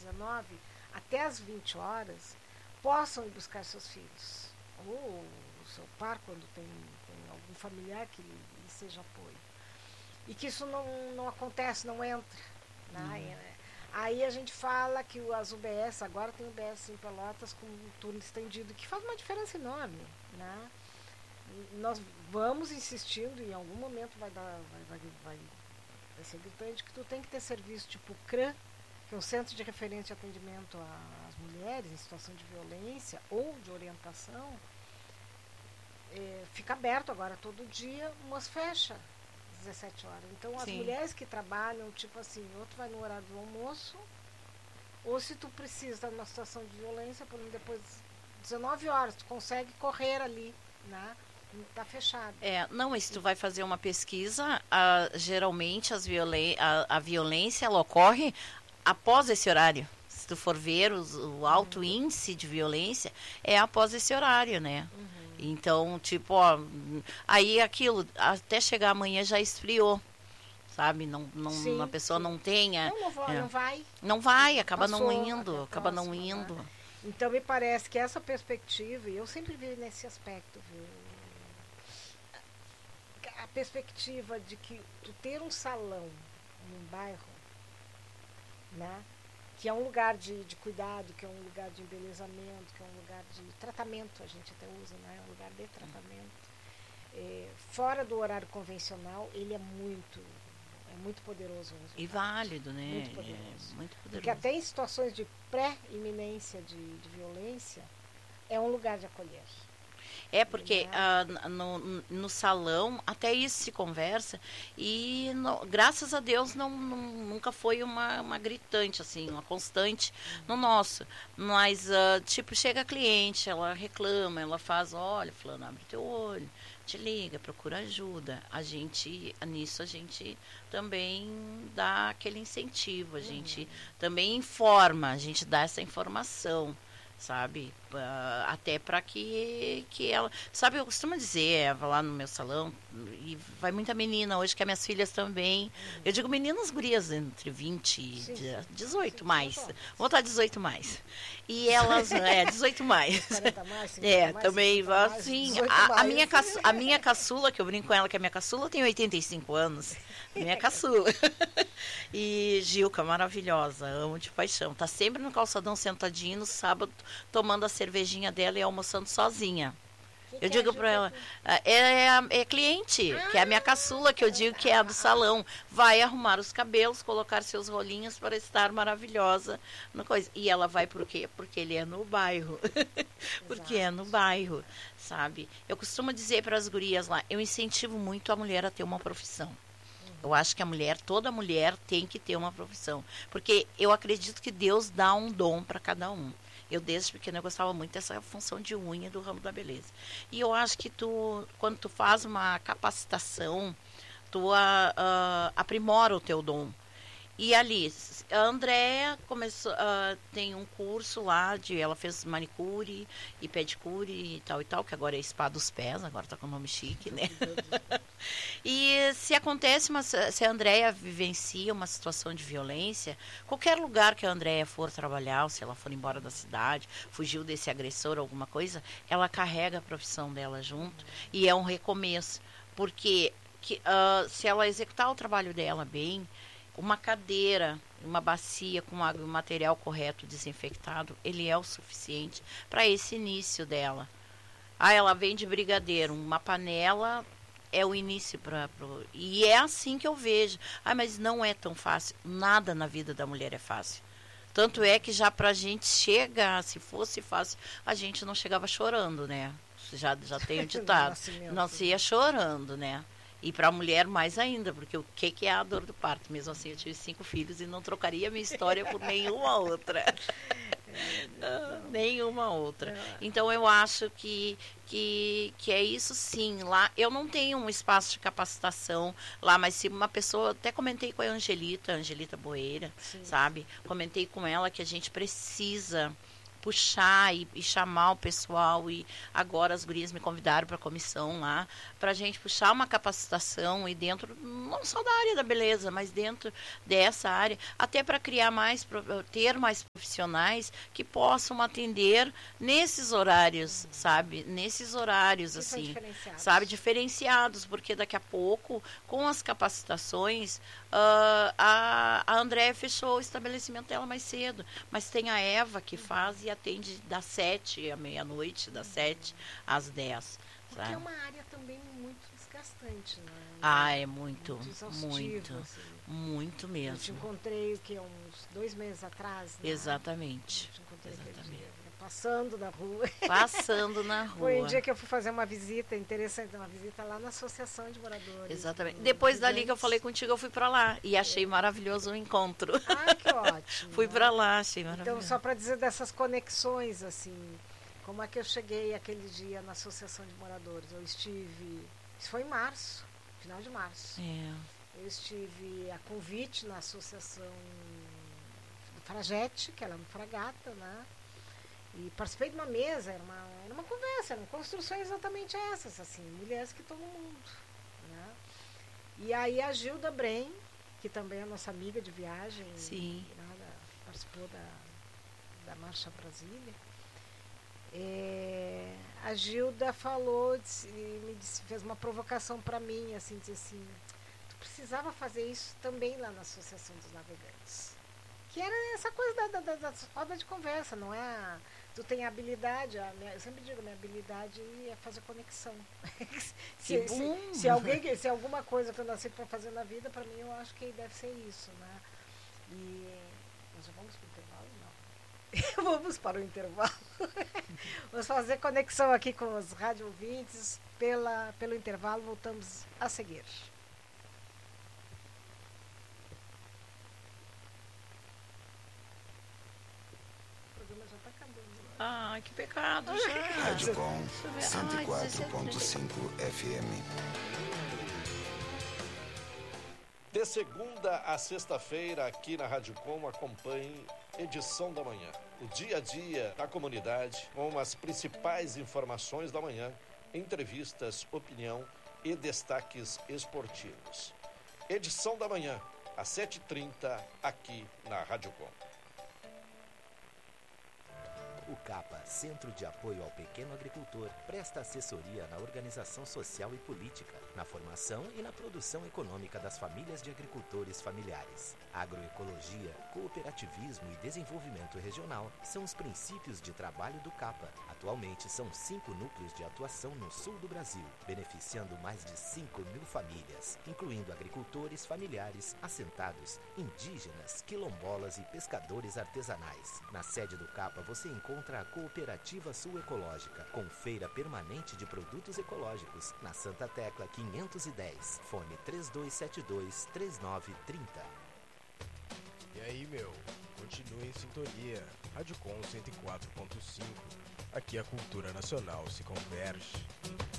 19, até as 20 horas, possam ir buscar seus filhos. Ou o seu par, quando tem algum familiar que lhe seja apoio. E que isso não acontece, não entra. Né? Aí a gente fala que as UBS, agora tem UBS em Pelotas com um turno estendido, que faz uma diferença enorme. Né? Nós vamos insistindo, e em algum momento vai ser gritante, que tu tem que ter serviço tipo CRAM, que é o Centro de Referência de Atendimento às Mulheres em situação de violência ou de orientação. Fica aberto agora todo dia, mas fecha às 17 horas. Então, as mulheres que trabalham, tipo assim, ou tu vai no horário do almoço, ou se tu precisa estar numa situação de violência, depois de 19 horas, tu consegue correr ali, né? Está fechado. Não, mas se tu vai fazer uma pesquisa, geralmente a violência ela ocorre após esse horário. Se tu for ver o alto índice de violência, é após esse horário, né? Então, tipo, aí aquilo, até chegar amanhã já esfriou, sabe? A pessoa não tenha... Não vai. Não vai, acaba Passou, não indo, acaba não indo. Né? Então, me parece que essa perspectiva, e eu sempre vi nesse aspecto, viu? A perspectiva de que tu ter um salão num bairro, né? Que é um lugar de cuidado, que é um lugar de embelezamento, que é um lugar de tratamento, a gente até usa, né? Um lugar de tratamento. Fora do horário convencional, ele é muito poderoso. E válido, né? Muito poderoso. Muito poderoso. Porque até em situações de pré-iminência de violência, é um lugar de acolher. Porque no salão até isso se conversa e graças a Deus nunca foi uma gritante, assim, uma constante no nosso. Mas, tipo, chega a cliente, ela reclama, ela faz, olha, fulano, abre teu olho, te liga, procura ajuda. Nisso a gente também dá aquele incentivo, a gente também informa, a gente dá essa informação. Sabe, até para que ela, sabe, eu costumo dizer, lá no meu salão, e vai muita menina hoje, que as minhas filhas também, eu digo meninas gurias entre 20 e 18 mais, vou botar 18 mais, e elas, 18 mais, 40 mais, 50 mais, também, mais, assim, 18 a minha caçula, que eu brinco com ela, que a minha caçula tem 85 anos, minha caçula, e Gilca, maravilhosa, amo de paixão, tá sempre no calçadão sentadinho no sábado, tomando a cervejinha dela e almoçando sozinha. Eu digo para ela, é cliente, que é a minha caçula, que eu digo que é a do salão. Vai arrumar os cabelos, colocar seus rolinhos para estar maravilhosa. E ela vai por quê? Porque ele é no bairro. Porque é no bairro, sabe? Eu costumo dizer para as gurias lá, eu incentivo muito a mulher a ter uma profissão. Eu acho que toda mulher tem que ter uma profissão. Porque eu acredito que Deus dá um dom para cada um. Eu, desde pequena, eu gostava muito dessa função de unha do ramo da beleza. E eu acho que quando tu faz uma capacitação, tu aprimora o teu dom. E ali, a Andréa começou, tem um curso lá, ela fez manicure e pedicure e tal, que agora é spa dos pés, agora tá com nome chique, né? E se se a Andréa vivencia uma situação de violência, qualquer lugar que a Andréa for trabalhar, ou se ela for embora da cidade, fugiu desse agressor, alguma coisa, ela carrega a profissão dela junto e é um recomeço. Porque se ela executar o trabalho dela bem, uma cadeira, uma bacia com água e material correto desinfectado, ele é o suficiente para esse início dela. Ela vende brigadeiro, uma panela é o início e é assim que eu vejo. Mas não é tão fácil. Nada na vida da mulher é fácil. Tanto é que já pra gente chegar, se fosse fácil, a gente não chegava chorando, né? Já tem o ditado. Não se ia chorando, né? E para a mulher mais ainda, porque o que é a dor do parto? Mesmo assim, eu tive 5 filhos e não trocaria minha história por nenhuma outra. Nenhuma outra. Então, eu acho que é isso sim. Lá, eu não tenho um espaço de capacitação lá, mas se uma pessoa... Até comentei com a Angelita Boeira, sim, sabe? Comentei com ela que a gente precisa puxar e chamar o pessoal, e agora as gurias me convidaram para a comissão lá, para a gente puxar uma capacitação e dentro, não só da área da beleza, mas dentro dessa área, até para criar ter mais profissionais que possam atender nesses horários, sabe? Nesses horários, assim, sabe? Diferenciados, porque daqui a pouco, com as capacitações, a Andréia fechou o estabelecimento dela mais cedo, mas tem a Eva que faz e atende das 7 à meia-noite, das 7 às 10. Porque sabe? é uma área também muito desgastante, né? É muito, muito. Assim. Muito mesmo. Eu te encontrei uns 2 meses atrás. Né? Exatamente. Eu te encontrei aquele dia, passando na rua. Passando na rua. Foi um dia que eu fui fazer uma visita interessante, uma visita lá na Associação de Moradores. Exatamente. Depois dali que eu falei contigo, eu fui para lá e achei maravilhoso o encontro. Que ótimo. Fui para lá, achei maravilhoso. Então, só para dizer dessas conexões, assim, como é que eu cheguei aquele dia na Associação de Moradores? Eu estive, isso foi em março, final de março. Eu estive a convite na Associação do Fragete, que é lá no Fragata, né? E participei de uma mesa, era uma conversa, eram construções exatamente essas, assim, mulheres que estão no mundo. Né? E aí a Gilda Brem, que também é nossa amiga de viagem, Sim. Participou da Marcha Brasília, a Gilda falou, fez uma provocação para mim, assim, disse assim, tu precisava fazer isso também lá na Associação dos Navegantes. Que era essa coisa da roda de conversa, não é? Tu tem habilidade, eu sempre digo, minha habilidade é fazer conexão. se alguma coisa que eu nasci para fazer na vida, para mim eu acho que deve ser isso, né? E nós já vamos para o intervalo? Não. Vamos para o intervalo. Vamos fazer conexão aqui com os rádio ouvintes. Pelo intervalo, voltamos a seguir. Que pecado já. Rádio Com 104.5 FM. De segunda a sexta-feira, aqui na Rádio Com, acompanhe Edição da Manhã. O dia a dia da comunidade, com as principais informações da manhã, entrevistas, opinião e destaques esportivos. Edição da Manhã, às 7h30, aqui na Rádio Com. O CAPA, Centro de Apoio ao Pequeno Agricultor, presta assessoria na organização social e política, na formação e na produção econômica das famílias de agricultores familiares. Agroecologia, cooperativismo e desenvolvimento regional são os princípios de trabalho do CAPA. Atualmente são 5 núcleos de atuação no sul do Brasil, beneficiando mais de 5.000 famílias, incluindo agricultores familiares, assentados, indígenas, quilombolas e pescadores artesanais. Na sede do CAPA você encontra a Cooperativa Sul Ecológica, com feira permanente de produtos ecológicos, na Santa Tecla 510, fone 3272-3930. E aí, meu, continue em sintonia, Rádio Com 104.5, aqui a cultura nacional se converge.